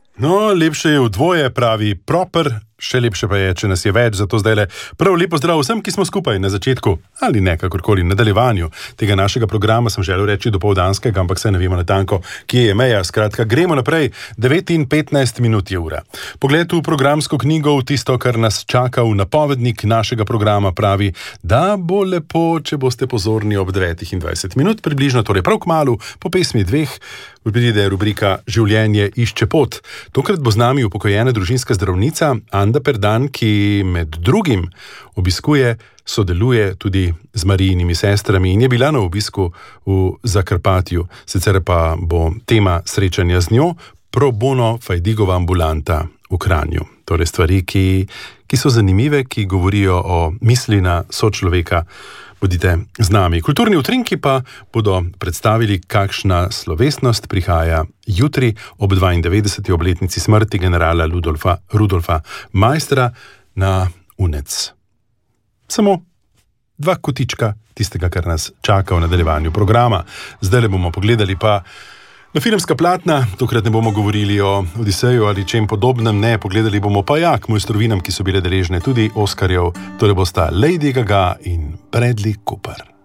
No, lepše je v dvoje, pravi Proper, še lepše pa je, če nas je več, zato zdaj le prav lepo zdrav vsem, ki smo skupaj na začetku ali ne, kakorkoli, nadaljevanju tega našega programa, sem želel reči dopoldanskega, ampak se ne vemo natanko, kje je meja. Skratka, gremo naprej, 9:15 minut je ura. Pogled v programsko knjigo, v tisto, kar nas čaka, v napovednik našega programa pravi, da bo lepo, če boste pozorni ob 9:20 minut, približno, torej prav kmalu, po pesmi dveh, pride rubrika Življenje išče pot. Tokrat bo z nami upokojena družinska zdravnica Anda Perdan, ki med drugim sodeluje tudi z Marijinimi sestrami in je bila na obisku v Zakrpatju. Sicer pa bo tema srečanja z njo pro bono Fajdigova ambulanta v Kranju. Torej stvari, ki so zanimive, ki govorijo o misli na sočloveka. Bodite z nami. Kulturni utrinki pa bodo predstavili, kakšna slovesnost prihaja jutri ob 92. obletnici smrti generala Rudolfa Maistra na UNEC. Samo 2 kotička tistega, kar nas čaka v nadaljevanju programa. Zdaj le bomo pogledali pa na filmska platna, tokrat ne bomo govorili o Odiseju ali čem podobnem, ne, pogledali bomo pa k mojstrovinam, ki so bile deležne tudi Oskarjev, torej bosta Lady Gaga in Bradley Cooper.